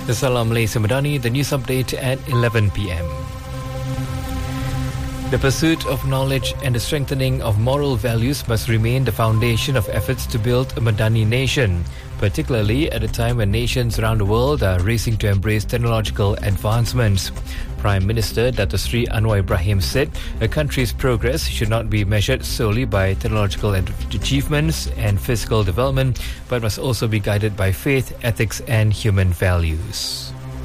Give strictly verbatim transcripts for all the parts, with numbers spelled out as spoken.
Salam Malaysia Madani, the news update at eleven p.m. The pursuit of knowledge and the strengthening of moral values must remain the foundation of efforts to build a Madani nation, particularly at a time when nations around the world are racing to embrace technological advancements. Prime Minister Dato Sri Anwar Ibrahim said a country's progress should not be measured solely by technological achievements and physical development, but must also be guided by faith, ethics and human values.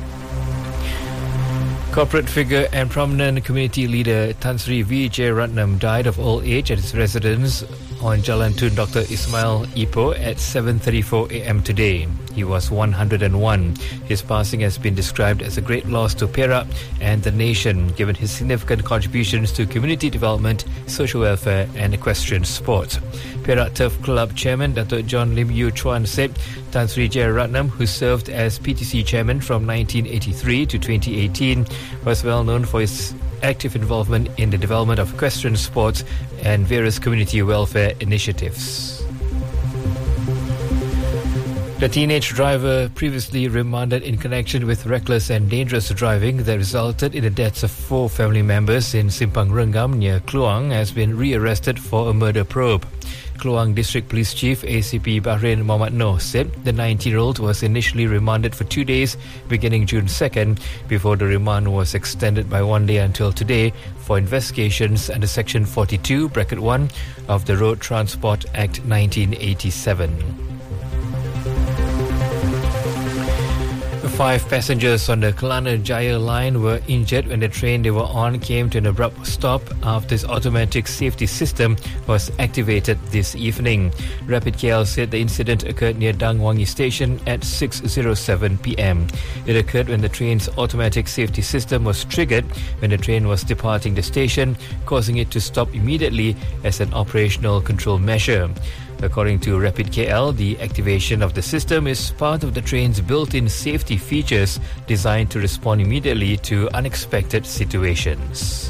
Corporate figure and prominent community leader Tan Sri V. Jeyaretnam died of old age at his residence on Jalan Tun Doctor Ismail Ipoh at seven thirty-four a.m. today. He was one hundred and one. His passing has been described as a great loss to Perak and the nation, given his significant contributions to community development, social welfare and equestrian sport. Perak Turf Club Chairman Dato John Lim Yew Chuan said Tan Sri Jeyaretnam, who served as P T C Chairman from nineteen eighty-three to twenty eighteen, was well known for his active involvement in the development of equestrian sports and various community welfare initiatives. The teenage driver previously remanded in connection with reckless and dangerous driving that resulted in the deaths of four family members in Simpang Renggam near Kluang has been rearrested for a murder probe. Kluang District Police Chief A C P Bahrain Mohammad Noh said the nineteen-year-old was initially remanded for two days beginning June second before the remand was extended by one day until today for investigations under Section forty-two, Bracket one of the Road Transport Act nineteen eighty-seven. Five passengers on the Kelana Jaya line were injured when the train they were on came to an abrupt stop after its automatic safety system was activated this evening. Rapid K L said the incident occurred near Dang Wangi Station at six oh seven p.m. It occurred when the train's automatic safety system was triggered when the train was departing the station, causing it to stop immediately as an operational control measure. According to Rapid K L, the activation of the system is part of the train's built-in safety features designed to respond immediately to unexpected situations.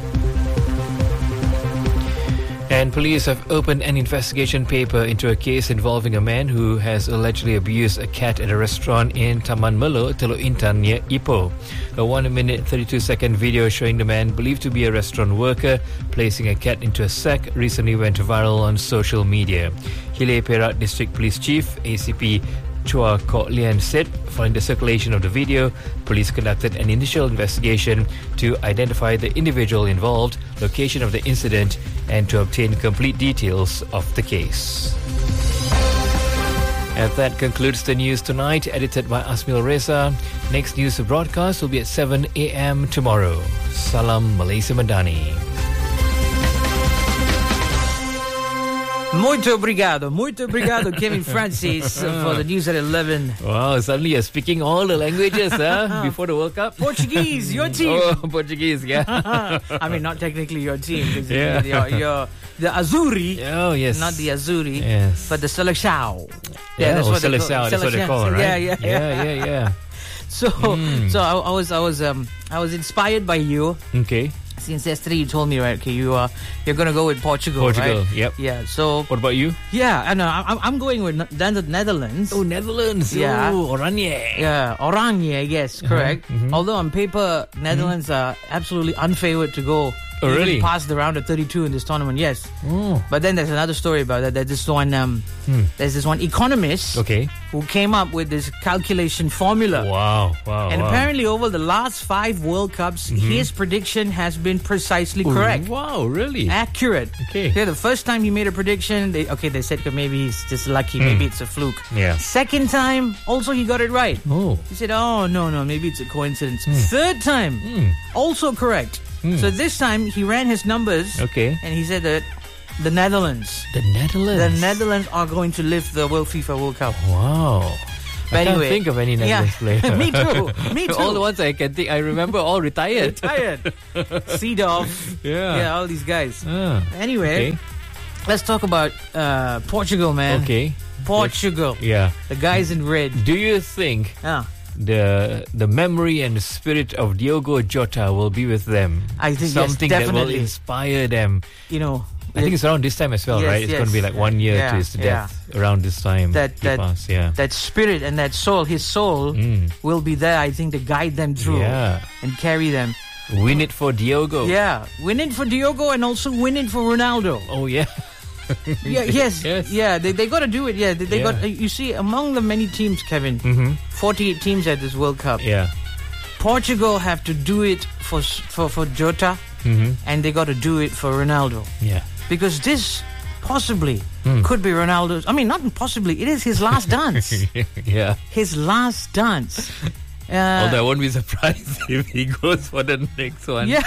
And police have opened an investigation paper into a case involving a man who has allegedly abused a cat at a restaurant in Taman Melo, Teluk Intan near Ipoh. A one minute thirty-two second video showing the man, believed to be a restaurant worker, placing a cat into a sack recently went viral on social media. Hileh Perak District Police Chief A C P Chua Kok Lian said, following the circulation of the video, police conducted an initial investigation to identify the individual involved, location of the incident, and to obtain complete details of the case. And that concludes the news tonight, edited by Asmil Reza. Next news broadcast will be at seven a.m. tomorrow. Salam Malaysia Madani. Muito obrigado, muito obrigado, Kevin Francis, for the news at eleven. Wow, suddenly you're speaking all the languages huh? before the World Cup. Portuguese, your team. Oh, Portuguese, yeah. I mean, not technically your team, because yeah. you're, you're the Azuri. Oh, yes. Not the Azuri, yes. but the Seleção. Yeah, yeah that's, oh, what Seleção, call, that's what they call it, right? Yeah, yeah, yeah, yeah, yeah. So, mm. so I, I was, I was, um, I was inspired by you. Okay. Since yesterday you told me, right, okay, you are, you're going to go with Portugal, Portugal, right? yep. Yeah, so... What about you? Yeah, I know, I'm, I'm going with the Netherlands. Oh, Netherlands. Yeah. Oh, Oranje. Yeah, Oranje, yes, correct. Uh-huh, mm-hmm. Although on paper, Netherlands mm-hmm. are absolutely unfavored to go. Oh, really? Past the round of thirty-two in this tournament, yes. Oh. But then there's another story about that. There's this one, um, hmm. there's this one economist okay. who came up with this calculation formula. Wow, wow, And wow. apparently over the last five World Cups, mm-hmm. his prediction has been precisely Ooh, correct. Wow, really? Accurate. Okay. Yeah, the first time he made a prediction, they, okay, they said maybe he's just lucky, mm. maybe it's a fluke. Yeah. Second time, also he got it right. Oh. He said, oh, no, no, maybe it's a coincidence. Mm. Third time, mm. also correct. Mm. So this time he ran his numbers. Okay. And he said that the Netherlands. The Netherlands. The Netherlands are going to lift the World FIFA World Cup. Wow. But I anyway, can't think of any Netherlands yeah. player. Me too. Me too. All the ones I can think, I remember all retired. Retired. Seedorf. Yeah. Yeah, all these guys. Ah, anyway, okay. let's talk about uh, Portugal, man. Okay. Portugal. Yeah. The guys in red. Do you think yeah. the the memory and the spirit of Diogo Jota will be with them? I think something yes, that will definitely. inspire them. You know, I think it's around this time as well, Yes, right? It's yes. going to be like one year Yeah, to his yeah. death around this time. That- he that- passed, yeah. That spirit and that soul, his soul, Mm. will be there, I think, to guide them through Yeah. and carry them. Win it for Diogo. Yeah, win it for Diogo and also win it for Ronaldo. Oh, yeah. Yeah, yes, Yes. yeah, they, they got to do it. Yeah, they, they Yeah. got. You see, among the many teams, Kevin, Mm-hmm. forty-eight teams at this World Cup. Yeah. Portugal have to do it for s- for for Jota, Mm-hmm. and they got to do it for Ronaldo Yeah. because this possibly Mm. could be Ronaldo's. I mean, not possibly. It is his last dance. yeah. His last dance. Uh, Although I won't be surprised if he goes for the next one. yeah.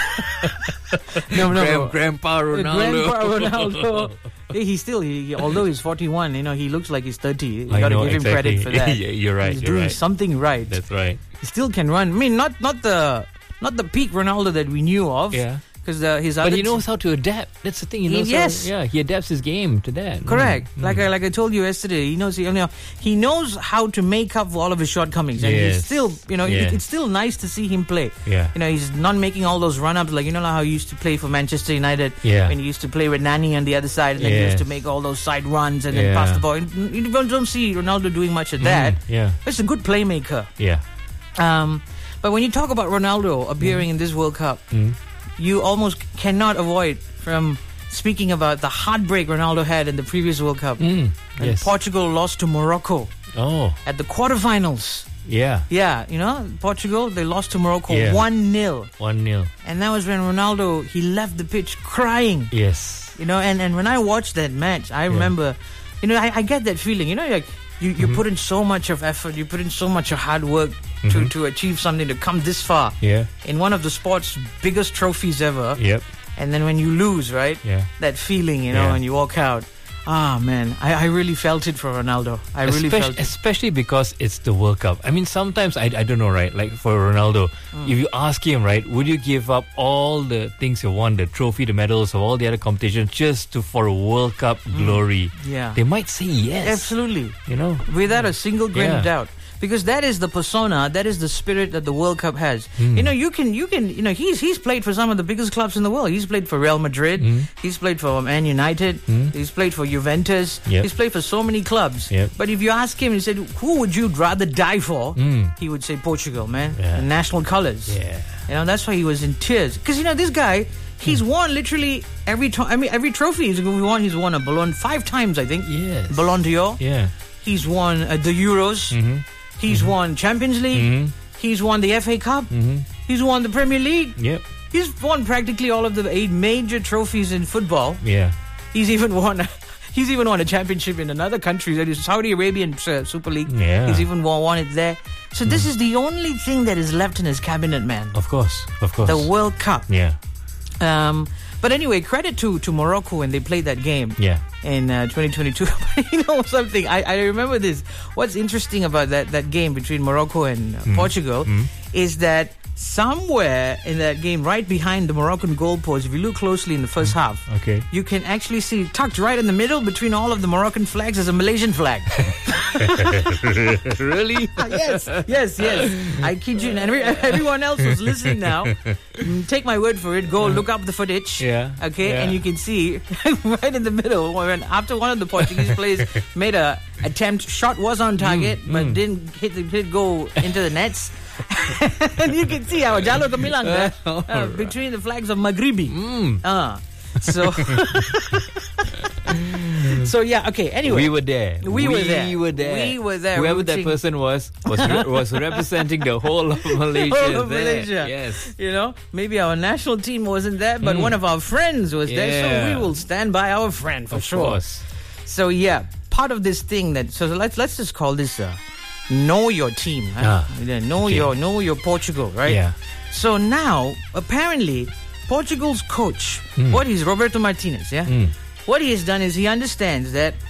no, no, Grand- no. Grandpa Ronaldo. Grandpa Ronaldo. Hey, he's still, he, although he's forty-one, you know, he looks like he's thirty. You I got to know, give him exactly. credit for that. Yeah, you're right, He's you're doing right. something right. That's right. He still can run. I mean, not not the not the peak Ronaldo that we knew of. Yeah. Because uh, his But other he knows how to adapt. That's the thing. He He- knows yes. how, yeah, he adapts his game to that. Correct. Mm, Like mm. I like I told you yesterday, he knows he, you know, he knows how to make up for all of his shortcomings, and he's Yes. still, you know, it- Yeah. it's still nice to see him play. Yeah. You know, he's not making all those run-ups like you know how he used to play for Manchester United. Yeah. When he used to play with Nani on the other side, and then he used to Yes. make all those side runs and then Yeah. pass the ball. And you don't, don't see Ronaldo doing much of that. Mm, yeah. He's a good playmaker. Yeah. Um, but when you talk about Ronaldo appearing in this World Cup, Mm. you almost cannot avoid from speaking about the heartbreak Ronaldo had in the previous World Cup. Mm. When Yes. Portugal lost to Morocco Oh. at the quarterfinals. Yeah. Yeah, you know, Portugal, they lost to Morocco Yeah. one nil. One nil. And that was when Ronaldo, he left the pitch crying. Yes. You know, and, and when I watched that match, I remember, you know, I, I get that feeling. You know, like you, you put in so much of effort, you put in so much of hard work to, to achieve something, to come this far Yeah. in one of the sport's biggest trophies ever. Yep. And then when you lose, right? Yeah. That feeling, you know, Yeah. when you walk out. Ah, man, I, I really felt it for Ronaldo. I really especially, felt it. especially because it's the World Cup. I mean, sometimes I, I don't know, right? Like for Ronaldo, Mm. if you ask him, right, would you give up all the things you won, the trophy, the medals, of all the other competitions, just to for a World Cup glory? Yeah. They might say yes. Absolutely. You know. Without a single grain Yeah. of doubt. Because that is the persona, that is the spirit that the World Cup has. Hmm. You know, you can, you can, you know, he's he's played for some of the biggest clubs in the world. He's played for Real Madrid. Hmm. He's played for Man United. He's played for Juventus. Yep. He's played for so many clubs. Yep. But if you ask him, he said, "Who would you rather die for?" Mm. He would say Portugal, man. Yeah. The national colors. Yeah. You know, that's why he was in tears. Because, you know, this guy, he's won literally every to- I mean, every trophy he's won. He's won a Ballon five times, I think. Yes. Ballon d'Or. Yeah. He's won uh, the Euros. Mm-hmm. He's won Champions League. Mm-hmm. He's won the F A Cup. Mm-hmm. He's won the Premier League. Yep. He's won practically all of the eight major trophies in football. Yeah. He's even won. He's even won a championship in another country, that is Saudi Arabian uh, Super League. Yeah. He's even won, won it there. So this is the only thing that is left in his cabinet, man. Of course. Of course. The World Cup. Yeah. Um, but anyway, credit to, to Morocco when they played that game Yeah. in uh, twenty twenty-two. But you know something? I, I remember this. What's interesting about that, that game between Morocco and uh, Portugal is that somewhere in that game, right behind the Moroccan goalpost, if you look closely in the first half, Okay. you can actually see tucked right in the middle between all of the Moroccan flags is a Malaysian flag. Really? yes, yes, yes. I kid you. And every, everyone else who's listening now, mm, take my word for it. Go look up the footage. Yeah, Okay, yeah. and you can see right in the middle when after one of the Portuguese players made a attempt, shot was on target, Mm, but didn't hit the hit go into the nets. And you can see our Jalo Kamilang there, uh, Alright. between the flags of Maghribi. Mm. Uh, so, so yeah. Okay. Anyway, We were there. We were there. We were there. We were there Whoever that rooting. person was was re- was representing the whole of Malaysia. Whole of there. Malaysia. Yes. You know, maybe our national team wasn't there, but one of our friends was there, so Yeah. we will stand by our friend for Of sure. course. So yeah, part of this thing that so let's let's just call this uh, know your team. Huh? Ah, Yeah, know okay. your know your Portugal, right? Yeah. So now apparently Portugal's coach, what is Roberto Martinez? Yeah. Mm. What he has done is he understands that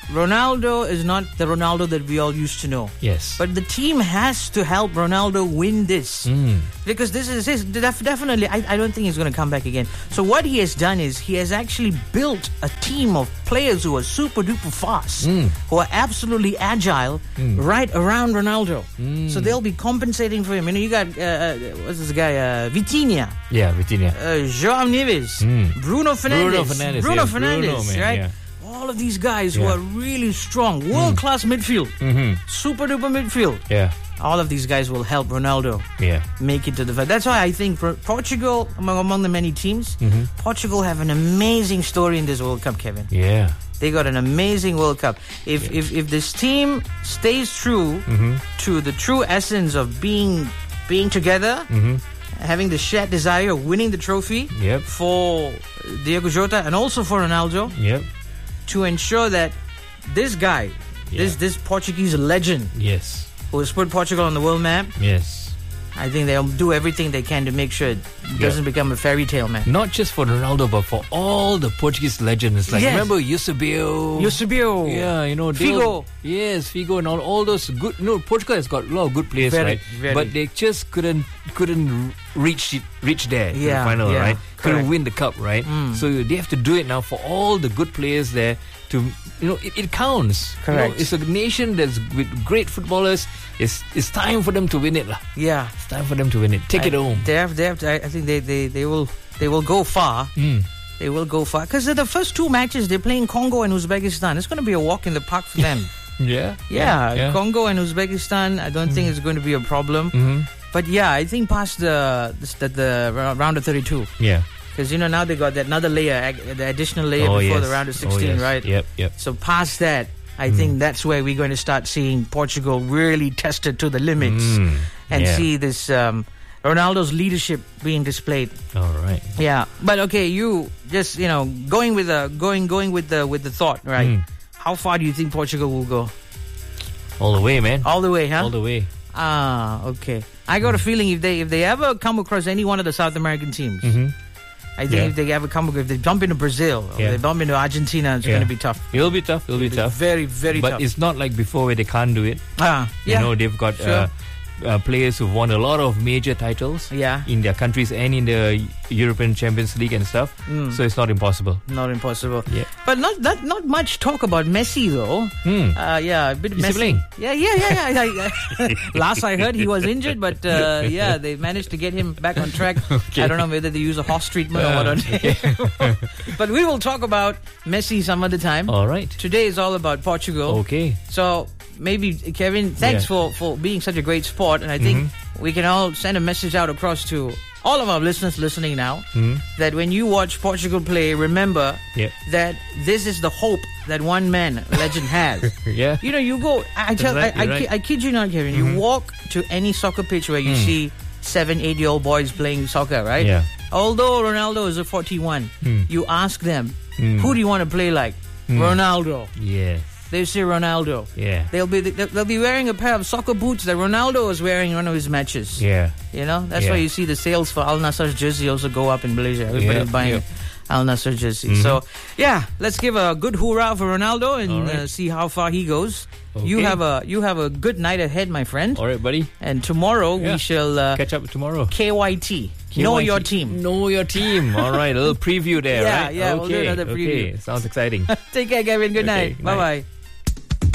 Ronaldo is not the Ronaldo that we all used to know. Yes. But the team has to help Ronaldo win this. Mm. Because this is his, def- definitely, I, I don't think he's going to come back again. So what he has done is he has actually built a team of players who are super duper fast, Mm. who are absolutely agile, Mm. right around Ronaldo. Mm. So they'll be compensating for him. You know, you got, uh, uh, what's this guy, uh, Vitinha, Yeah, Vitinha. uh, João Neves, Mm. Bruno Fernandes, Bruno Fernandes. Bruno yeah, Fernandes, Bruno, man, right? Yeah. All of these guys who Yeah. are really strong, world-class midfield, Mm-hmm. super duper midfield. Yeah. All of these guys will help Ronaldo Yeah. make it to the final. That's why I think for Portugal, among, among the many teams, Mm-hmm. Portugal have an amazing story in this World Cup, Kevin. Yeah. They got an amazing World Cup. If if, if this team stays true Mm-hmm. to the true essence of being being together, Mm-hmm. having the shared desire of winning the trophy Yep. for Diego Jota and also for Ronaldo, Yep. to ensure that this guy, Yeah. this this Portuguese legend Yes. who has put Portugal on the world map, Yes. I think they'll do everything they can to make sure it doesn't become a fairy tale, man. Not just for Ronaldo, but for all the Portuguese legends. Like, Yes. remember Eusebio? Eusebio. Yeah, you know, they Figo. were- Yes, Figo and all, all those good. No, Portugal has got a lot of good players, Very, right? very. But they just couldn't couldn't reach it, reach there to Yeah, the final, yeah, right? Couldn't correct. win the cup, right? Mm. So they have to do it now for all the good players there. To you know, it, it counts. You know, Correct. it's a nation that's with great footballers. It's it's time for them to win it, lah. Yeah. It's time for them to win it. Take I, it home. They have, they have to, I I think they, they, they will they will go far. Mm. They will go far. Because the first two matches, they're playing Congo and Uzbekistan. It's going to be a walk in the park for them. Yeah. Yeah, Yeah. Congo and Uzbekistan, I don't think it's going to be a problem. Mm-hmm. But yeah, I think past the the, the round of thirty-two. Yeah. Because, you know, now they got that another layer, ag- the additional layer Oh, before yes. the round of Oh, sixteen, yes. right? Yep. Yep. So past that, I think that's where we're going to start seeing Portugal really tested to the limits Mm, and yeah. see this um, Ronaldo's leadership being displayed. All right. Yeah, but okay, you just you know going with the going going with the with the thought, right? Mm. How far do you think Portugal will go? All the way, man. All the way, huh? All the way. Ah, okay. I got a feeling if they if they ever come across any one of the South American teams, Mm-hmm. I think Yeah. if they ever come if they bump into Brazil or Yeah. they bump into Argentina, it's Yeah. going to be tough. It'll be tough. It'll be tough. Very very But tough. it's not like before where they can't do it. Ah, You yeah. know, they've got Sure. uh, uh, players who've won a lot of major titles Yeah. in their countries and in the European Champions League and stuff. Mm. So it's not impossible. Not impossible. Yeah. But not not not much talk about Messi though. Hmm. Uh, yeah, a bit Is he Messi. playing? Yeah, yeah, yeah, yeah. yeah. Last I heard, he was injured, but uh, yeah, they managed to get him back on track. Okay. I don't know whether they use a horse treatment or Uh, what. On but we will talk about Messi some other time. All right. Today is all about Portugal. Okay. So maybe Kevin, thanks Yeah. for for being such a great sport, and I think we can all send a message out across to all of our listeners listening now Mhm. that when you watch Portugal play, remember Yep. that this is the hope that one man legend has. Yeah. You know, you go. I tell. right, I, I, you're ki- right. I kid you not, Kevin. You walk to any soccer pitch where you see seven, eight-year-old boys playing soccer, right? Yeah. Although Ronaldo is a forty-one, you ask them, Mm. who do you want to play like? Ronaldo. Yeah. They say Ronaldo. Yeah. They'll be they'll be wearing a pair of soccer boots that Ronaldo was wearing in one of his matches. Yeah. You know, that's Yeah. why you see the sales for Al Nassr's jersey also go up in Malaysia. Everybody's Yeah, buying yeah. Al Nassr jersey. So, yeah, let's give a good hoorah for Ronaldo and All right. uh, see how far he goes. You Okay. have a you have a good night ahead, my friend. All right, buddy. And tomorrow Yeah. we shall uh, Catch up tomorrow. K Y T. Know K Y T. your team. Know your team. All right. A little preview there, Yeah, right? yeah, Okay. we'll do another preview. Okay. Sounds exciting. Take care, Kevin. Good Okay, night. Bye night. bye.